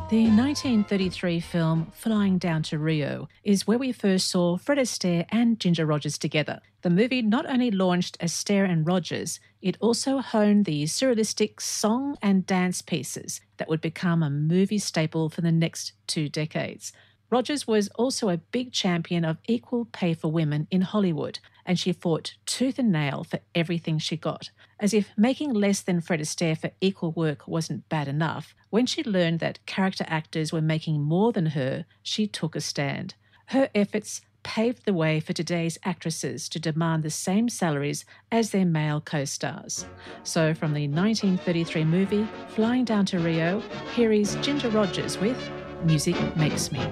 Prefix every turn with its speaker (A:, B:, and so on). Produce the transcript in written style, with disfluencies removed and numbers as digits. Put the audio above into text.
A: The 1933 film Flying Down to Rio is where we first saw Fred Astaire and Ginger Rogers together. The movie not only launched Astaire and Rogers, it also honed the surrealistic song and dance pieces that would become a movie staple for the next 2 decades. Rogers was also a big champion of equal pay for women in Hollywood, and she fought tooth and nail for everything she got. As if making less than Fred Astaire for equal work wasn't bad enough, when she learned that character actors were making more than her, she took a stand. Her efforts paved the way for today's actresses to demand the same salaries as their male co-stars. So from the 1933 movie Flying Down to Rio, here is Ginger Rogers with Music Makes Me.